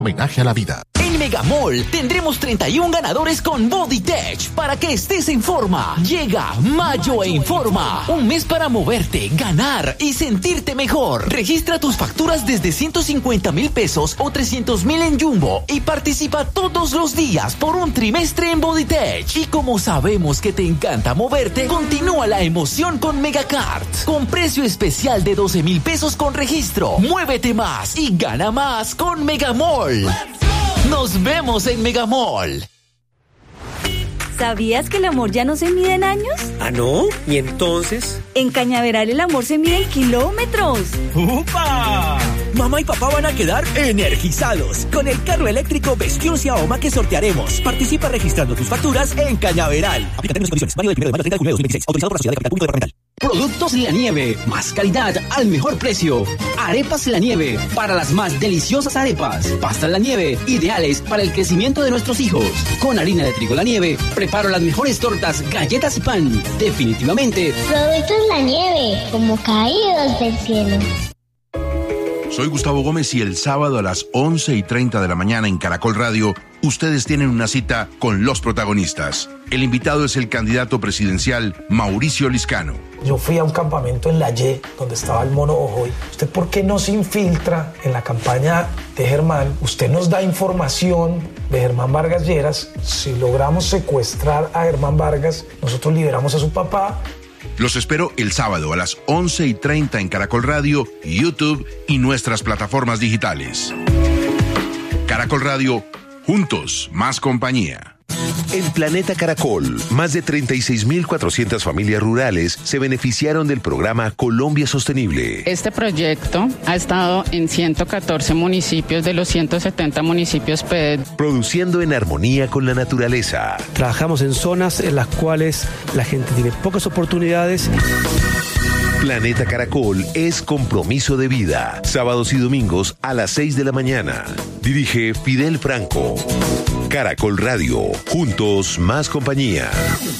Homenaje a la vida. En Megamall tendremos 31 ganadores con BodyTech para que estés en forma. Llega Mayo en Forma. Un mes para moverte, ganar y sentirte mejor. Registra tus facturas desde 150,000 pesos o 300,000 en Jumbo y participa todos los días por un trimestre en BodyTech. Y como sabemos que te encanta moverte, continúa la emoción con Megacard. Con precio especial de 12,000 pesos con registro. Muévete más y gana más con Megamall. Nos vemos en Megamall. ¿Sabías que el amor ya no se mide en años? ¿Ah, no? ¿Y entonces? En Cañaveral el amor se mide en kilómetros. ¡Upa! Mamá y papá van a quedar energizados con el carro eléctrico Vestion Xiaoma que sortearemos. Participa registrando tus facturas en Cañaveral. Aplica términos y condiciones. Válido del 1 de mayo al 30 de junio de 2026. Autorizado por la Ciudad de Capital Público Departamental. Productos La Nieve, más calidad al mejor precio. Arepas La Nieve, para las más deliciosas arepas. Pastas La Nieve, ideales para el crecimiento de nuestros hijos. Con harina de trigo La Nieve, preparo las mejores tortas, galletas y pan. Definitivamente. Productos La Nieve, como caídos del cielo. Soy Gustavo Gómez y el sábado a las 11:30 de la mañana en Caracol Radio, ustedes tienen una cita con los protagonistas. El invitado es el candidato presidencial Mauricio Liscano. Yo fui a un campamento en La Y, donde estaba el Mono Ojoy. ¿Usted por qué no se infiltra en la campaña de Germán? Usted nos da información de Germán Vargas Lleras. Si logramos secuestrar a Germán Vargas, nosotros liberamos a su papá. Los espero el sábado a las 11:30 en Caracol Radio, YouTube y nuestras plataformas digitales. Caracol Radio, juntos, más compañía. En Planeta Caracol, más de 36.400 familias rurales se beneficiaron del programa Colombia Sostenible. Este proyecto ha estado en 114 municipios de los 170 municipios PED. Produciendo en armonía con la naturaleza. Trabajamos en zonas en las cuales la gente tiene pocas oportunidades. Planeta Caracol es compromiso de vida. Sábados y domingos a las 6 de la mañana. Dirige Fidel Franco. Caracol Radio. Juntos, más compañía.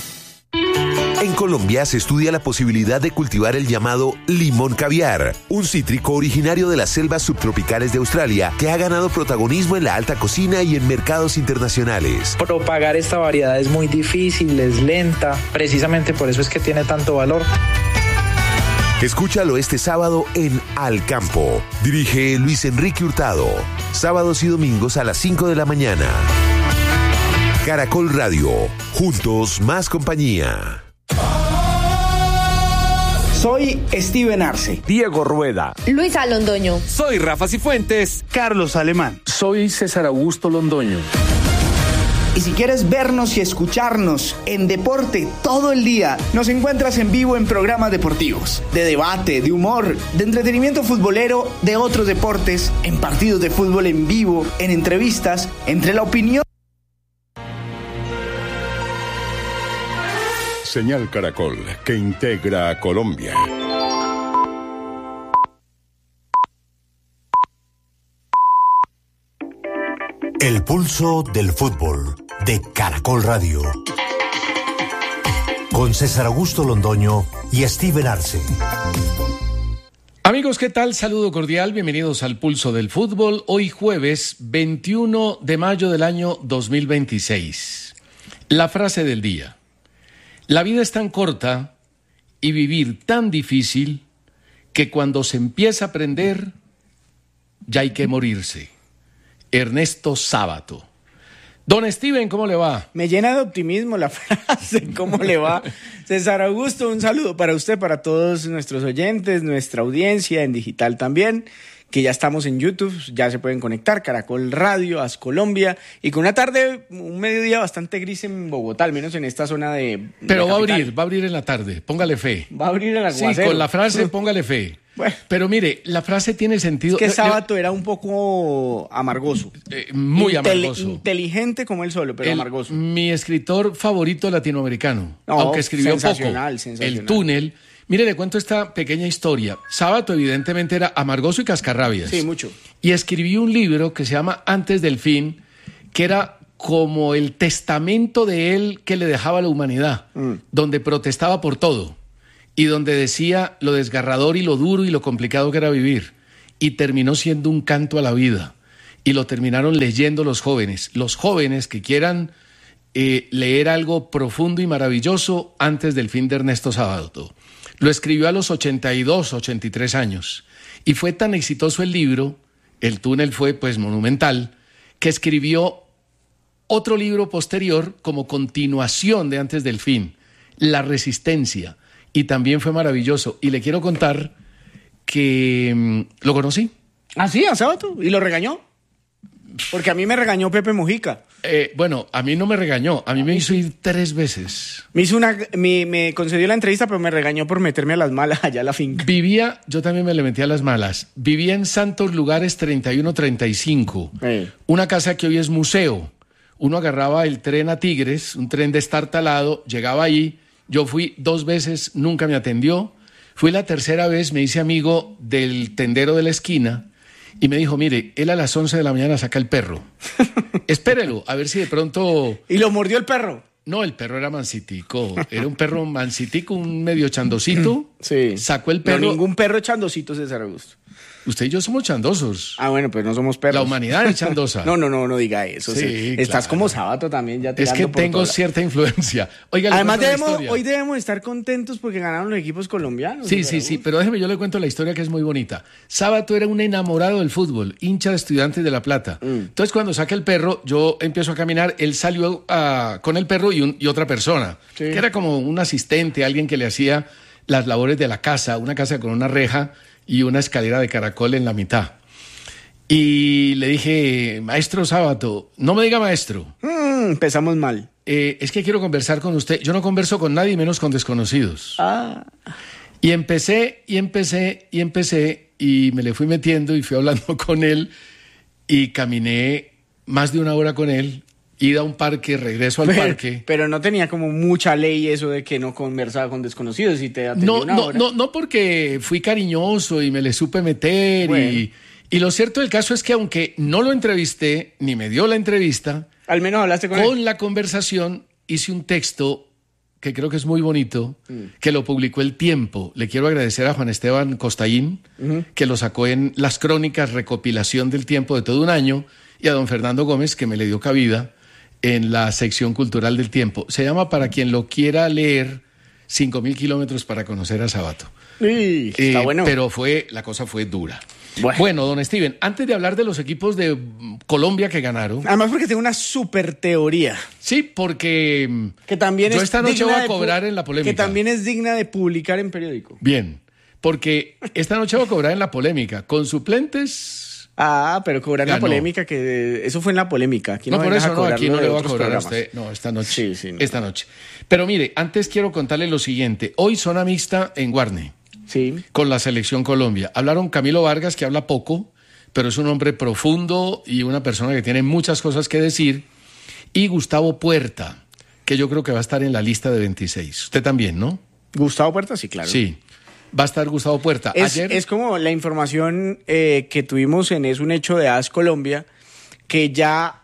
En Colombia se estudia la posibilidad de cultivar el llamado limón caviar, un cítrico originario de las selvas subtropicales de Australia que ha ganado protagonismo en la alta cocina y en mercados internacionales. Propagar esta variedad es muy difícil, es lenta, precisamente por eso es que tiene tanto valor. Escúchalo este sábado en Al Campo. Dirige Luis Enrique Hurtado. Sábados y domingos a las 5 de la mañana. Caracol Radio. Juntos, más compañía. Soy Steven Arce. Diego Rueda. Luisa Londoño. Soy Rafa Cifuentes. Carlos Alemán. Soy César Augusto Londoño. Y si quieres vernos y escucharnos en deporte todo el día, nos encuentras en vivo en programas deportivos, de debate, de humor, de entretenimiento futbolero, de otros deportes, en partidos de fútbol en vivo, en entrevistas, entre la opinión. Señal Caracol, que integra a Colombia. El pulso del fútbol de Caracol Radio. Con César Augusto Londoño y Steven Arce. Amigos, ¿qué tal? Saludo cordial, bienvenidos al Pulso del Fútbol. Hoy jueves 21 de mayo del año 2026. La frase del día. La vida es tan corta y vivir tan difícil que cuando se empieza a aprender ya hay que morirse. Ernesto Sábato. Don Steven, ¿cómo le va? Me llena de optimismo la frase, ¿cómo le va? César Augusto, un saludo para usted, para todos nuestros oyentes, nuestra audiencia en digital también, que ya estamos en YouTube, ya se pueden conectar, Caracol Radio, As Colombia, y con una tarde, un mediodía bastante gris en Bogotá, al menos en esta zona de Pero va a abrir en la tarde, póngale fe. Va a abrir el aguacero. Sí, con la frase, póngale fe. Bueno, pero mire, la frase tiene sentido. Es que Sábato era un poco amargoso. Muy amargoso. Inteligente como él solo, pero amargoso. Mi escritor favorito latinoamericano, aunque escribió poco. El Túnel. Mire, le cuento esta pequeña historia. Sábato evidentemente era amargoso y cascarrabias. Sí, mucho. Y escribió un libro que se llama Antes del Fin, que era como el testamento de él que le dejaba a la humanidad, donde protestaba por todo. Y donde decía lo desgarrador y lo duro y lo complicado que era vivir. Y terminó siendo un canto a la vida. y lo terminaron leyendo los jóvenes. Los jóvenes que quieran leer algo profundo y maravilloso antes del fin de Ernesto Sábato. Lo escribió a los 82, 83 años. Y fue tan exitoso el libro, el túnel fue pues monumental, que escribió otro libro posterior como continuación de Antes del Fin, La Resistencia. Y también fue maravilloso. Y le quiero contar que lo conocí. ¿Ah, sí? ¿A Sábato? ¿Y lo regañó? Porque a mí me regañó Pepe Mojica. Bueno, a mí no me regañó, a mí me hizo ir 3 veces. Me concedió la entrevista, pero me regañó por meterme a las malas allá a la finca. Yo también me le metí a las malas. Vivía en Santos Lugares 3135, una casa que hoy es museo. Uno agarraba el tren a Tigres, un tren destartalado, llegaba ahí, yo fui 2 veces, nunca me atendió. Fui la tercera vez, me hice amigo del tendero de la esquina, y me dijo, mire, él a las 11 de la mañana saca el perro. Espérelo, a ver si de pronto... ¿Y lo mordió el perro? No, el perro era mansitico. Era un perro mansitico, un medio chandosito. Sí. Sacó el perro... No, ningún perro es chandosito, César Augusto. Usted y yo somos chandosos. Ah, bueno, pues no somos perros. La humanidad es chandosa. No diga eso. Sí, Estás claro. como Sábato también ya tirando Es que por tengo cierta influencia. Oiga, además hoy debemos estar contentos porque ganaron los equipos colombianos. Sí, pero déjeme, yo le cuento la historia que es muy bonita. Sábato era un enamorado del fútbol, hincha de Estudiantes de La Plata. Entonces cuando saca el perro, yo empiezo a caminar, él salió con el perro y otra persona, que era como un asistente, alguien que le hacía las labores de la casa, una casa con una reja y una escalera de caracol en la mitad. Y le dije, maestro Sábato, no me diga maestro. Empezamos mal. Es que quiero conversar con usted. Yo no converso con nadie, menos con desconocidos. Y empecé, y me le fui metiendo y fui hablando con él, y caminé más de 1 hora con él, ida a un parque, regreso al parque. Pero no tenía como mucha ley eso de que no conversaba con desconocidos y te atendió una hora. No, porque fui cariñoso y me le supe meter. Bueno. Y lo cierto del caso es que aunque no lo entrevisté, ni me dio la entrevista, al menos hablaste con él. Con la conversación hice un texto que creo que es muy bonito, que lo publicó El Tiempo. Le quiero agradecer a Juan Esteban Costaín, que lo sacó en las crónicas recopilación del Tiempo de todo un año, y a don Fernando Gómez, que me le dio cabida en la sección cultural del Tiempo. Se llama, para quien lo quiera leer, 5.000 kilómetros para conocer a Sábato. Está bueno. Pero la cosa fue dura. Bueno, don Steven, antes de hablar de los equipos de Colombia que ganaron... Además porque tengo una super teoría. Sí, porque que también yo esta noche voy a cobrar en la polémica. Que también es digna de publicar en periódico. Bien, porque esta noche voy a cobrar en la polémica. Con suplentes... pero cobrar en la polémica, que eso fue en la polémica. Aquí no, por eso no, aquí no le voy a cobrar a usted. No, esta noche. Sí, esta noche. Pero mire, antes quiero contarle lo siguiente. Hoy zona mixta en Guarne. Sí. Con la selección Colombia. Hablaron Camilo Vargas, que habla poco, pero es un hombre profundo y una persona que tiene muchas cosas que decir. Y Gustavo Puerta, que yo creo que va a estar en la lista de 26. Usted también, ¿no? Gustavo Puerta, sí, claro. Sí. Va a estar Gustavo Puerta. Es como la información que tuvimos en Es un Hecho de AS Colombia, que ya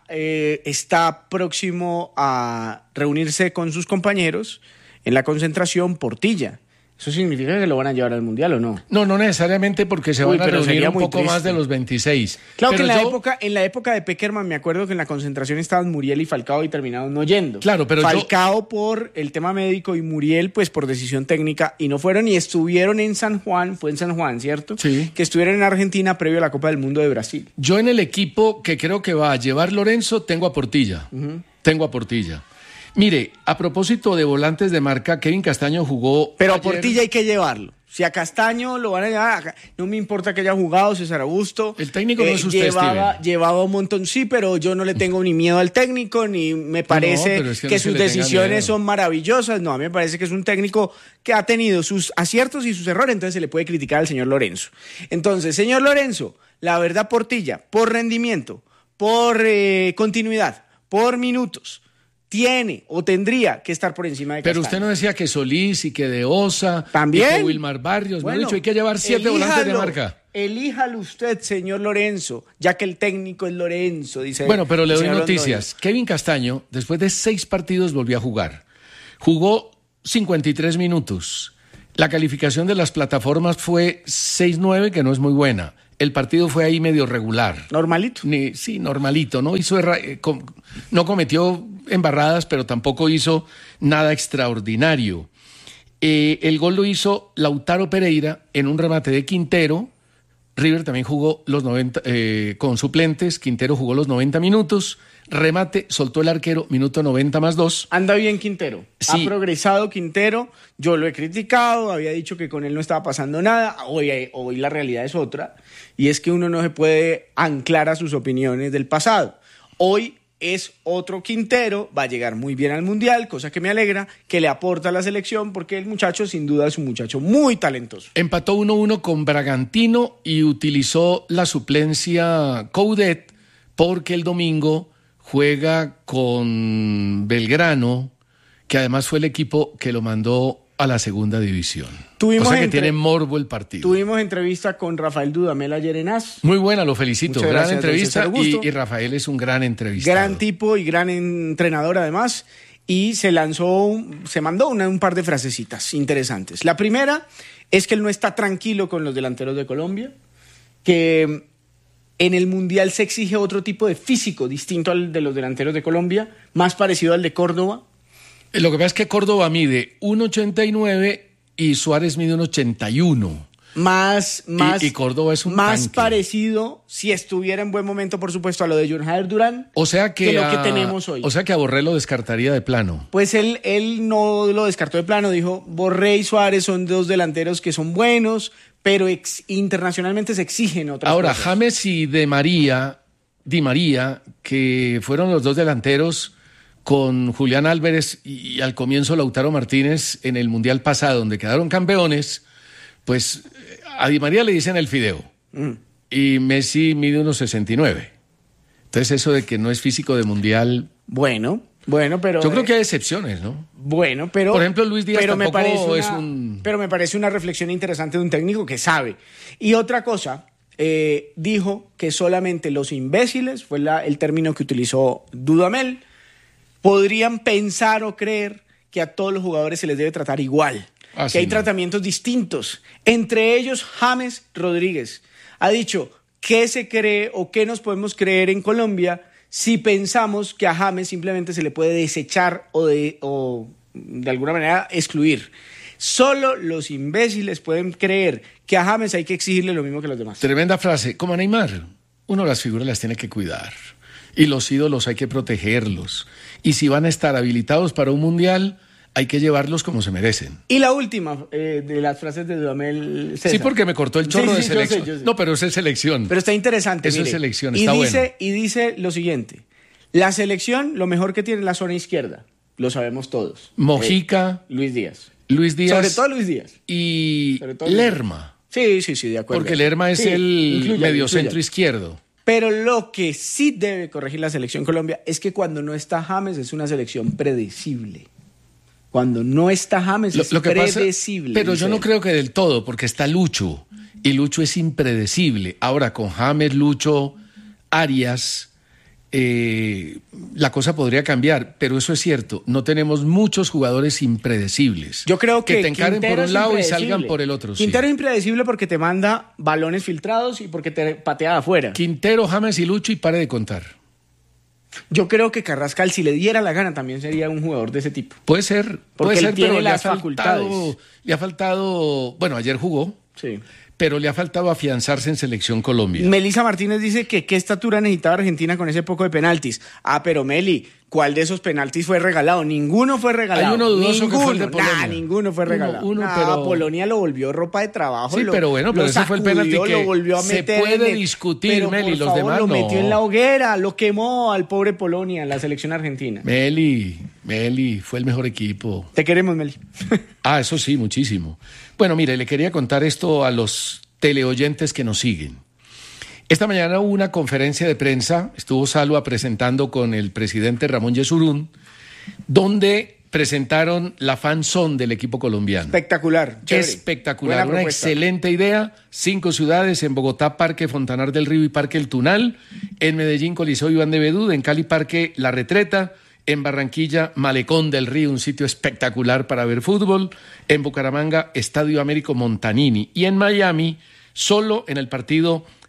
está próximo a reunirse con sus compañeros en la concentración Portilla. ¿Eso significa que lo van a llevar al Mundial o no? No necesariamente, porque se van a reunir un poco más de los 26. Claro, pero que en la época de Peckerman me acuerdo que en la concentración estaban Muriel y Falcao y terminaron no yendo. Claro, pero Falcao por el tema médico y Muriel pues por decisión técnica, y no fueron, y estuvieron en San Juan, fue en San Juan, ¿cierto? Sí. Que estuvieron en Argentina previo a la Copa del Mundo de Brasil. Yo en el equipo que creo que va a llevar Lorenzo tengo a Portilla. Tengo a Portilla. Mire, a propósito de volantes de marca, Kevin Castaño jugó... Pero ayer... a Portilla hay que llevarlo. Si a Castaño lo van a llevar, no me importa que haya jugado César Augusto. El técnico no es usted, llevaba un montón, sí, pero yo no le tengo ni miedo al técnico, ni me parece que sus decisiones son maravillosas. No, a mí me parece que es un técnico que ha tenido sus aciertos y sus errores, entonces se le puede criticar al señor Lorenzo. Entonces, señor Lorenzo, la verdad, Portilla, por rendimiento, por continuidad, por minutos, tiene o tendría que estar por encima de Castaño. Pero usted no decía que Solís y que De Osa, ¿también? Y que Wilmar Barrios. Bueno, me han dicho, hay que llevar 7 volantes de marca. Elíjalo usted, señor Lorenzo, ya que el técnico es Lorenzo, dice. Bueno, pero le doy noticias. Kevin Castaño, después de 6 partidos, volvió a jugar. Jugó 53 minutos. La calificación de las plataformas fue 6.9, que no es muy buena. el partido fue ahí medio regular. ¿Normalito? Sí, normalito. No cometió embarradas, pero tampoco hizo nada extraordinario. El gol lo hizo Lautaro Pereira en un remate de Quintero. River también jugó los 90 con suplentes. Quintero jugó los 90 minutos. Remate, soltó el arquero, minuto 90 más 2. Anda bien Quintero. Sí. Ha progresado Quintero. Yo lo he criticado, había dicho que con él no estaba pasando nada. Hoy la realidad es otra. Y es que uno no se puede anclar a sus opiniones del pasado. Hoy es otro Quintero, va a llegar muy bien al Mundial, cosa que me alegra, que le aporta a la selección, porque el muchacho sin duda es un muchacho muy talentoso. Empató 1-1 con Bragantino y utilizó la suplencia Coudet porque el domingo juega con Belgrano, que además fue el equipo que lo mandó a la segunda división. O sea que tiene morbo el partido. Tuvimos entrevista con Rafael Dudamel ayer en AS. Muy buena, lo felicito. Muchas gran entrevista y Rafael es un gran entrevistador. Gran tipo y gran entrenador además. Y se mandó un par de frasecitas interesantes. La primera es que él no está tranquilo con los delanteros de Colombia, que en el Mundial se exige otro tipo de físico distinto al de los delanteros de Colombia, más parecido al de Córdoba. Lo que pasa es que Córdoba mide 1,89 y Suárez mide 1,81. Y Córdoba es un más tanque. Parecido, si estuviera en buen momento, por supuesto, a lo de John Jader Durán, o sea que lo que tenemos hoy. O sea que a Borré lo descartaría de plano. Pues él no lo descartó de plano, dijo, Borré y Suárez son dos delanteros que son buenos, pero internacionalmente se exigen otras Ahora, cosas. James y Di María, que fueron los dos delanteros con Julián Álvarez y al comienzo Lautaro Martínez en el Mundial pasado, donde quedaron campeones, pues a Di María le dicen el fideo y Messi mide 1,69. Entonces eso de que no es físico de Mundial... Bueno, pero... Yo creo que hay excepciones, ¿no? Bueno, pero... Por ejemplo, Luis Díaz tampoco Pero me parece una reflexión interesante de un técnico que sabe. Y otra cosa, dijo que solamente los imbéciles, fue el término que utilizó Dudamel, podrían pensar o creer que a todos los jugadores se les debe tratar igual, que hay tratamientos distintos. Entre ellos, James Rodríguez ha dicho, ¿qué se cree o qué nos podemos creer en Colombia si pensamos que a James simplemente se le puede desechar o de alguna manera excluir? Solo los imbéciles pueden creer que a James hay que exigirle lo mismo que a los demás. Tremenda frase. Como a Neymar, uno las figuras las tiene que cuidar. Y los ídolos hay que protegerlos. Y si van a estar habilitados para un mundial, hay que llevarlos como se merecen. Y la última de las frases de Dudamel, César. Sí, porque me cortó el chorro de selección. Yo sé. No, pero eso es selección. Pero está interesante. Eso es selección, está bueno. Y dice lo siguiente. La selección, lo mejor que tiene es la zona izquierda. Lo sabemos todos. Mojica. Luis Díaz. Sobre todo Luis Díaz. Y Lerma. Sí, de acuerdo. Porque Lerma es el mediocentro izquierdo. Pero lo que sí debe corregir la selección Colombia es que cuando no está James es una selección predecible. Cuando no está James es predecible. Pero yo no creo que del todo, porque está Lucho. Y Lucho es impredecible. Ahora, con James, Lucho, Arias, la cosa podría cambiar. Pero eso es cierto. No tenemos muchos jugadores impredecibles. Yo creo que te encaren por un lado y salgan por el otro. Quintero es impredecible porque te manda balones filtrados y porque te patea de afuera. Quintero, James y Lucho y pare de contar. Yo creo que Carrascal, si le diera la gana, también sería un jugador de ese tipo. Puede ser, tiene las facultades. Le ha faltado, bueno, ayer jugó, sí, pero le ha faltado afianzarse en Selección Colombia. Melissa Martínez dice que qué estatura necesitaba Argentina con ese poco de penaltis. Pero Meli, ¿cuál de esos penaltis fue regalado? Ninguno fue regalado. Hay uno dudoso que fue el de Polonia. Ninguno fue regalado. Pero Polonia lo volvió ropa de trabajo. Sí, pero ese fue el penalti que lo volvió a meter. Se puede discutir, pero Meli, por los favor, demás lo no. metió en la hoguera, lo quemó al pobre Polonia, la selección argentina. Meli, fue el mejor equipo. Te queremos, Meli. Eso sí, muchísimo. Bueno, mire, le quería contar esto a los teleoyentes que nos siguen. Esta mañana hubo una conferencia de prensa, estuvo Salva presentando con el presidente Ramón Yesurún, donde presentaron la fanzone del equipo colombiano. Espectacular, chévere. Espectacular, una excelente idea. 5 ciudades, en Bogotá, Parque Fontanar del Río y Parque El Tunal, en Medellín, Coliseo Iván de Bedú, en Cali, Parque La Retreta, en Barranquilla, Malecón del Río, un sitio espectacular para ver fútbol, en Bucaramanga, Estadio Américo Montanini, y en Miami, solo en el partido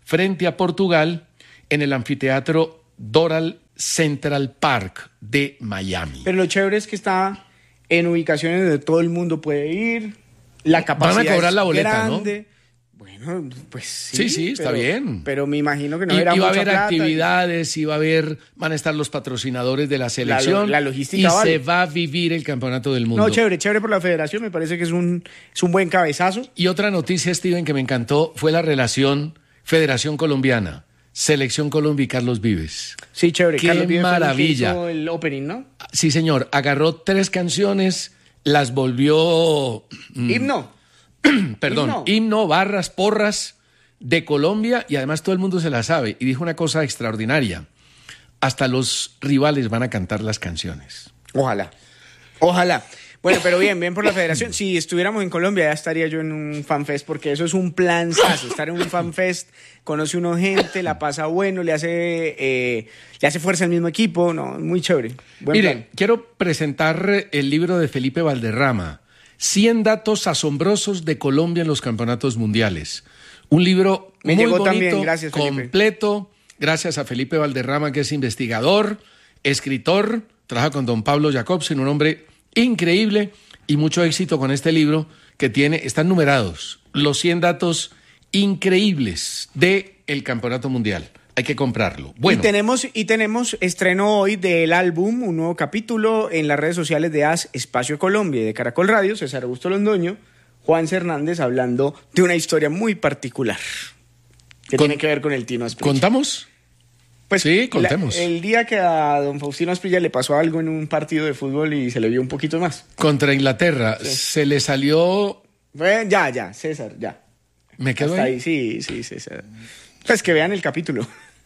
frente a Portugal en el anfiteatro Doral Central Park de Miami. Pero lo chévere es que está en ubicaciones donde todo el mundo puede ir, la capacidad van a cobrar la boleta, grande, ¿no? Bueno, pues sí, está bien. Pero me imagino que no era mucha mucha plata. Iba a haber actividades, van a estar los patrocinadores de la selección. La logística y se va a vivir el campeonato del mundo. No, chévere por la federación, me parece que es un buen cabezazo. Y otra noticia, Steven, que me encantó fue la relación Federación Colombiana, Selección Colombia y Carlos Vives. Sí, chévere. Qué Carlos Vives maravilla. Fue el opening, ¿no? Sí, señor. Agarró 3 canciones, las volvió... Himno. Perdón, himno, barras, porras de Colombia, y además todo el mundo se la sabe. Y dijo una cosa extraordinaria: hasta los rivales van a cantar las canciones. Ojalá. Bueno, pero bien por la federación. Si estuviéramos en Colombia ya estaría yo en un fanfest, porque eso es un planzazo. Estar en un fanfest, conoce uno gente, la pasa bueno, le hace fuerza al mismo equipo. No, muy chévere. Mire, plan. Quiero presentar el libro de Felipe Valderrama, 100 datos asombrosos de Colombia en los campeonatos mundiales. Un libro Me muy llegó bonito, también, gracias, Felipe. completo, gracias a Felipe Valderrama, que es investigador, escritor, trabaja con don Pablo Jacobsen, un hombre increíble, y mucho éxito con este libro que están numerados, los 100 datos increíbles del campeonato mundial. Hay que comprarlo. Bueno. Y tenemos estreno hoy del álbum, un nuevo capítulo en las redes sociales de AS Espacio Colombia y de Caracol Radio. César Augusto Londoño, Juan Hernández, hablando de una historia muy particular que tiene que ver con el Tino Asprilla. ¿Contamos? Pues sí, contemos. El día que a don Faustino Asprilla le pasó algo en un partido de fútbol y se le vio un poquito más. Contra Inglaterra, sí. Se le salió... Ya, César, ya. ¿Me quedo hasta ahí? Sí, César. Pues que vean el capítulo.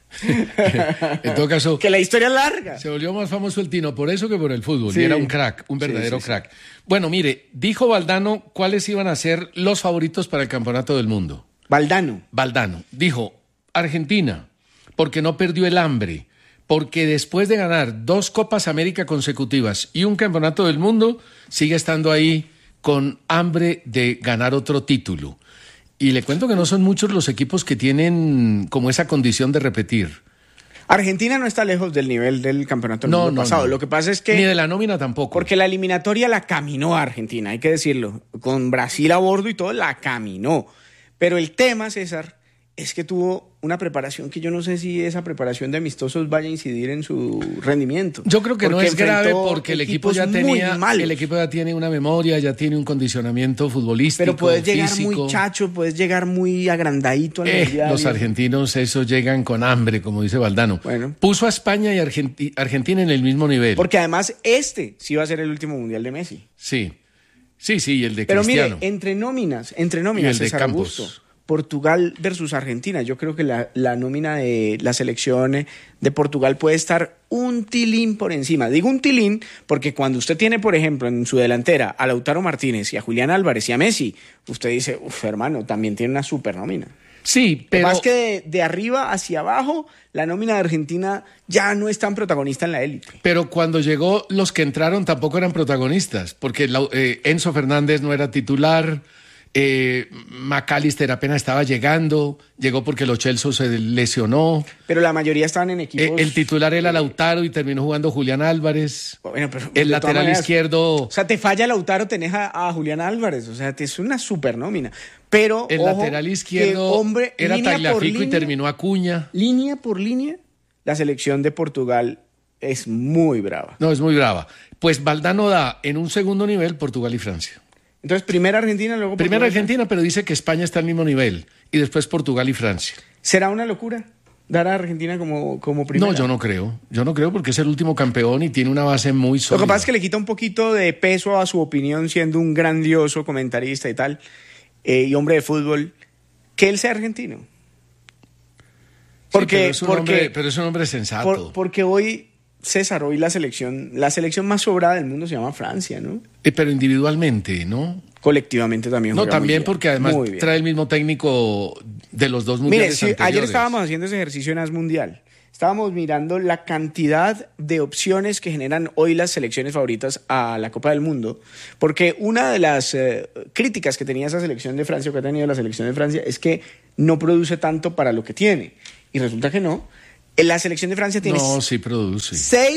En todo caso, que la historia es larga. Se volvió más famoso el Tino por eso que por el fútbol. Sí. Y era un crack, un verdadero crack. Bueno, mire, dijo Valdano cuáles iban a ser los favoritos para el campeonato del mundo. Valdano dijo Argentina, porque no perdió el hambre, porque después de ganar 2 Copas América consecutivas y un campeonato del mundo, sigue estando ahí con hambre de ganar otro título. Y le cuento que no son muchos los equipos que tienen como esa condición de repetir. Argentina no está lejos del nivel del campeonato del mundo pasado. No. Lo que pasa es que... Ni de la nómina tampoco. Porque la eliminatoria la caminó Argentina, hay que decirlo. Con Brasil a bordo y todo, la caminó. Pero el tema, César, es que tuvo una preparación que yo no sé si esa preparación de amistosos vaya a incidir en su rendimiento. Yo creo que no es grave porque el equipo ya tiene una memoria, ya tiene un condicionamiento futbolístico, pero puedes llegar físico. Muy chacho, puedes llegar muy agrandadito al mundial. Los argentinos eso llegan con hambre, como dice Valdano. Bueno. Puso a España y Argentina en el mismo nivel. Porque además sí va a ser el último mundial de Messi. Sí, y el de pero Cristiano. Mire, entre nóminas, y el de César Campos. Augusto, Portugal versus Argentina. Yo creo que la nómina de la selección de Portugal puede estar un tilín por encima. Digo un tilín porque cuando usted tiene, por ejemplo, en su delantera a Lautaro Martínez y a Julián Álvarez y a Messi, usted dice, hermano, también tiene una super nómina. Sí, pero... Más que de arriba hacia abajo, la nómina de Argentina ya no es tan protagonista en la élite. Pero cuando llegó, los que entraron tampoco eran protagonistas, porque Enzo Fernández no era titular... McAllister apenas estaba llegó porque Lo Celso se lesionó. Pero la mayoría estaban en equipos. El titular era Lautaro y terminó jugando Julián Álvarez. Bueno, pero el lateral izquierdo. O sea, te falla Lautaro, tenés a Julián Álvarez. O sea, es una super nómina. Pero el lateral izquierdo era Tagliafico y terminó Acuña. Línea por línea, la selección de Portugal es muy brava. No, es muy brava. Pues Valdano da en un segundo nivel Portugal y Francia. Entonces, primero Argentina, luego Portugal. Primero Argentina, pero dice que España está al mismo nivel. Y después Portugal y Francia. ¿Será una locura dar a Argentina como primera? No, yo no creo. Yo no creo porque es el último campeón y tiene una base muy sólida. Lo que pasa es que le quita un poquito de peso a su opinión siendo un grandioso comentarista y tal, y hombre de fútbol, que él sea argentino. Porque, sí, pero es un hombre sensato. Porque hoy... César, hoy la selección más sobrada del mundo se llama Francia, ¿no? Pero individualmente, ¿no? Colectivamente también. No, también porque además trae el mismo técnico de los dos mundiales anteriores. Ayer estábamos haciendo ese ejercicio en AS Mundial. estábamos mirando la cantidad de opciones que generan hoy las selecciones favoritas a la Copa del Mundo, porque una de las críticas que tenía esa selección de Francia, o que ha tenido la selección de Francia, es que no produce tanto para lo que tiene, y resulta que no. La selección de Francia tiene sí produce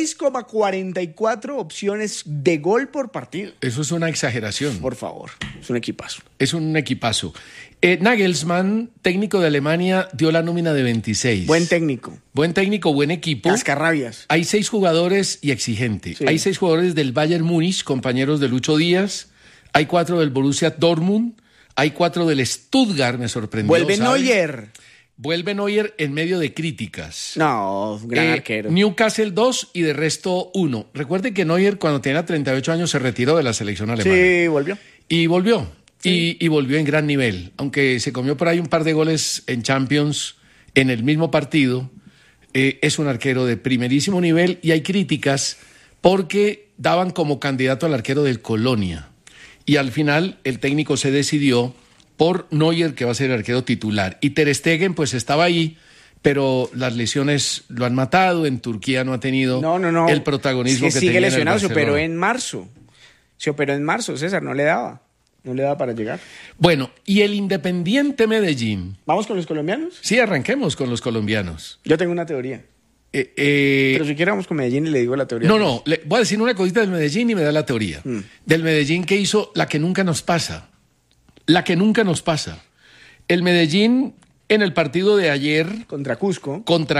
6,44 opciones de gol por partido. Eso es una exageración. Por favor, es un equipazo. Es un equipazo. Nagelsmann, técnico de Alemania, dio la nómina de 26. Buen técnico. Buen técnico, buen equipo. Cascarrabias. Hay 6 jugadores y exigente. Sí. Hay 6 jugadores del Bayern Múnich, compañeros de Lucho Díaz. Hay 4 del Borussia Dortmund. Hay 4 del Stuttgart, me sorprendió. Vuelve Neuer. Vuelve Neuer en medio de críticas. No, gran arquero. Newcastle 2 y de resto 1. Recuerde que Neuer cuando tenía 38 años se retiró de la selección alemana. Sí, volvió. Y volvió. Sí. Y volvió en gran nivel. Aunque se comió por ahí un par de goles en Champions en el mismo partido, es un arquero de primerísimo nivel y hay críticas porque daban como candidato al arquero del Colonia. Y al final el técnico se decidió por Neuer, que va a ser el arquero titular. Y Ter Stegen, pues estaba ahí, pero las lesiones lo han matado. En Turquía no ha tenido el protagonismo es que que sigue tenía lesionado, en el se operó Barcelona. Se operó en marzo, César, no le daba para llegar. Bueno, y el Independiente Medellín. ¿Vamos con los colombianos? Sí, arranquemos con los colombianos. Yo tengo una teoría. Pero si quiere vamos con Medellín y le digo la teoría. No, le voy a decir una cosita del Medellín y me da la teoría. Del Medellín que hizo la que nunca nos pasa. La que nunca nos pasa. El Medellín, en el partido de ayer contra Cusco,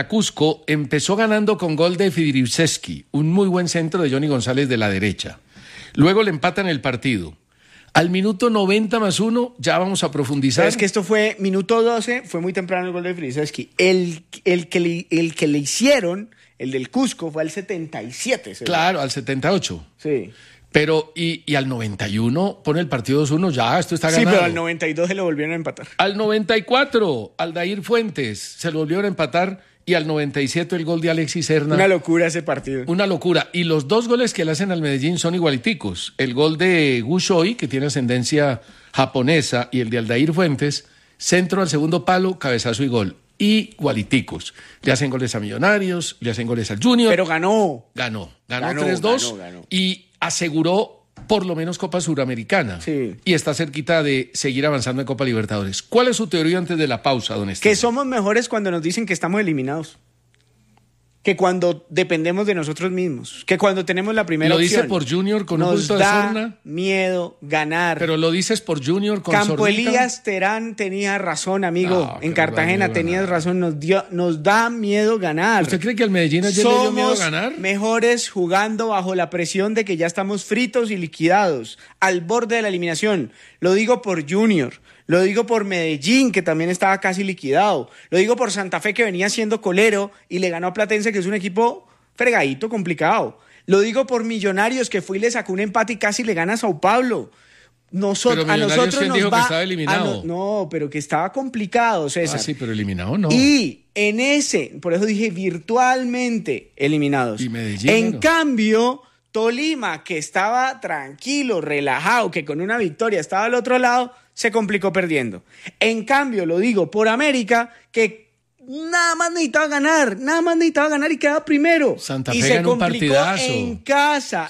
empezó ganando con gol de Fidrivsevski, un muy buen centro de Johnny González de la derecha. Luego le empatan el partido. Al minuto 90+1, ya vamos a profundizar. Pero es que esto fue minuto 12, fue muy temprano el gol de Fidrivsevski. El que le hicieron, el del Cusco, fue al 77. ¿sí? Claro, al 78. Sí. Pero, y al 91 pone el partido 2-1, ya, esto está ganado. Sí, pero al 92 se lo volvieron a empatar. Al 94, Aldair Fuentes se lo volvieron a empatar y al 97 el gol de Alexis Serna. Una locura ese partido. Una locura. Y los 2 goles que le hacen al Medellín son igualiticos. El gol de Gu Choi, que tiene ascendencia japonesa, y el de Aldair Fuentes, centro al segundo palo, cabezazo y gol. Igualiticos. Le hacen goles a Millonarios, le hacen goles al Junior. Pero ganó. Ganó 3-2 y aseguró por lo menos Copa Suramericana. Sí. Y está cerquita de seguir avanzando en Copa Libertadores. ¿Cuál es su teoría antes de la pausa, don Esteban? Que somos mejores cuando nos dicen que estamos eliminados. Que cuando dependemos de nosotros mismos. Que cuando tenemos la primera opción. ¿Lo dice por Junior con un punto de sorna? Nos da miedo ganar. ¿Pero lo dices por Junior con Campo sornita? Elías Terán tenía razón, amigo. No, en Cartagena tenías razón. Nos da miedo ganar. ¿Usted cree que al Medellín ayer le dio miedo ganar? Somos mejores jugando bajo la presión de que ya estamos fritos y liquidados. Al borde de la eliminación. Lo digo por Junior. Lo digo por Medellín, que también estaba casi liquidado. Lo digo por Santa Fe, que venía siendo colero y le ganó a Platense, que es un equipo fregadito, complicado. Lo digo por Millonarios, que fue y le sacó un empate y casi le gana a Sao Paulo. Pero Millonarios, ¿quién dijo que estaba eliminado? No, pero que estaba complicado, César. Ah, sí, pero eliminado no. Y en por eso dije virtualmente eliminados. Y Medellín. En cambio, Tolima, que estaba tranquilo, relajado, que con una victoria estaba al otro lado, se complicó perdiendo. En cambio, lo digo por América, que nada más necesitaba ganar y quedaba primero. Santa y Fe se ganó un complicó partidazo. en casa.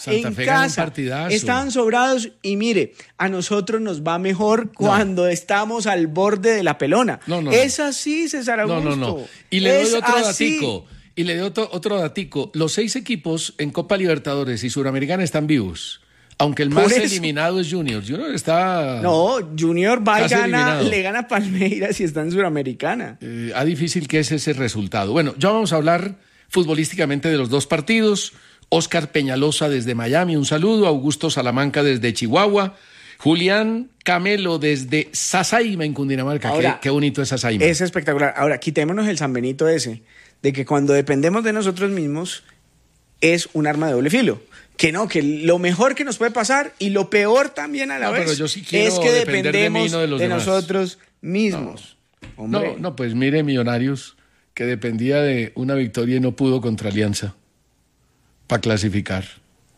Estaban sobrados y mire, a nosotros nos va mejor cuando estamos al borde de la pelona. Es así, César Augusto. No. Y le doy otro datico. Y le doy otro datico. Los 6 equipos en Copa Libertadores y Suramericana están vivos. Aunque el más eliminado es Junior. Junior está... No, Junior va y eliminado. le gana a Palmeiras y está en Suramericana. Difícil que es ese resultado. Bueno, ya vamos a hablar futbolísticamente de los 2 partidos. Óscar Peñalosa desde Miami, un saludo. Augusto Salamanca desde Chihuahua. Julián Camelo desde Sasaima en Cundinamarca. Ahora, qué bonito es Sasaima. Es espectacular. Ahora, quitémonos el San Benito ese, de que cuando dependemos de nosotros mismos es un arma de doble filo. Que lo mejor que nos puede pasar y lo peor también a la vez pero yo sí quiero es que depender dependemos de los demás. nosotros mismos. No, pues mire Millonarios, que dependía de una victoria y no pudo contra Alianza para clasificar.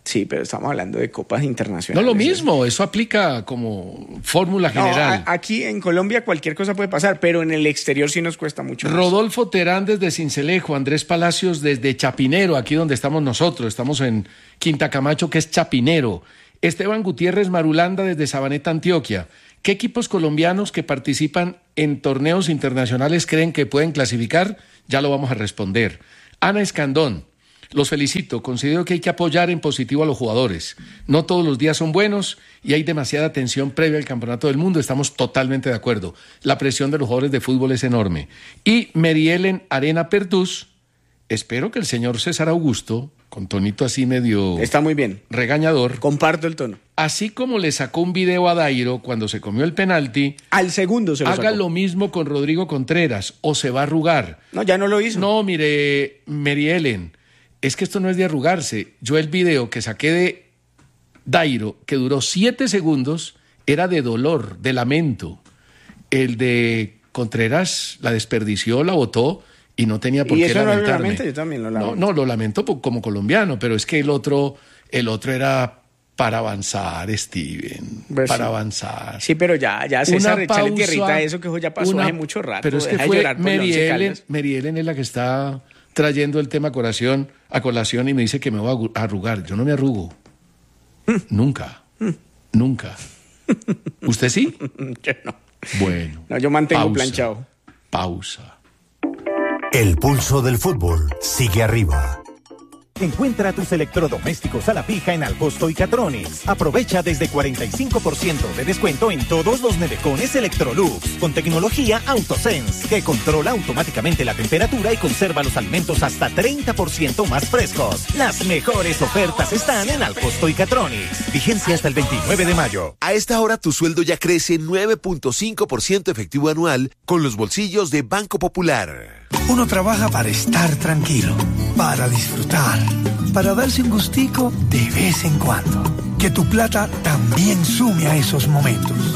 Sí, pero estamos hablando de copas internacionales. No lo mismo, eso aplica como fórmula general. Aquí en Colombia cualquier cosa puede pasar, pero en el exterior sí nos cuesta mucho más. Rodolfo Terán desde Sincelejo, Andrés Palacios desde Chapinero, aquí donde estamos nosotros, estamos en Quinta Camacho, que es Chapinero. Esteban Gutiérrez Marulanda desde Sabaneta, Antioquia. ¿Qué equipos colombianos que participan en torneos internacionales creen que pueden clasificar? Ya lo vamos a responder. Ana Escandón. Los felicito, considero que hay que apoyar en positivo a los jugadores. No todos los días son buenos y hay demasiada tensión previa al Campeonato del Mundo, estamos totalmente de acuerdo. La presión de los jugadores de fútbol es enorme. Y Mary Ellen Arena Pertús, espero que el señor César Augusto, con tonito así medio... Está muy bien. Regañador. Comparto el tono. Así como le sacó un video a Dairo cuando se comió el penalti... Al segundo se lo sacó. Haga lo mismo con Rodrigo Contreras o se va a arrugar. No, ya no lo hizo. No, mire, Mary Ellen... Es que esto no es de arrugarse. Yo el video que saqué de Dairo, que duró 7 segundos, era de dolor, de lamento. El de Contreras la desperdició, la botó y no tenía por qué lamentarme. ¿Y eso no lo lamenta? Yo también lo lamento. No, lo lamento como colombiano, pero es que el otro era para avanzar, Steven, pues para sí. avanzar. Sí, pero ya César, échale tierrita a eso, que eso ya pasó hace mucho rato. Pero es que fue Mary Ellen es la que está trayendo el tema a colación y me dice que me voy a arrugar. Yo no me arrugo. Nunca. Nunca. ¿Usted sí? Yo no. Bueno. No, yo mantengo planchado. Pausa. El pulso del fútbol sigue arriba. Encuentra tus electrodomésticos a la fija en Alcosto y Catronics. Aprovecha desde 45% de descuento en todos los nevecones Electrolux con tecnología AutoSense que controla automáticamente la temperatura y conserva los alimentos hasta 30% más frescos. Las mejores ofertas están en Alcosto y Catronics. Vigencia hasta el 29 de mayo. A esta hora tu sueldo ya crece 9.5% efectivo anual con los bolsillos de Banco Popular. Uno trabaja para estar tranquilo, para disfrutar, para darse un gustico de vez en cuando. Que tu plata también sume a esos momentos.